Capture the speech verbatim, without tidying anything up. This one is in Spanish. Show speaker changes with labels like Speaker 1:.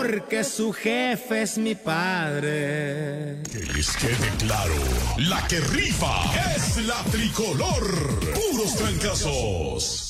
Speaker 1: porque su jefe es mi padre.
Speaker 2: Que les quede claro, la que rifa es la tricolor. Puros trancazos.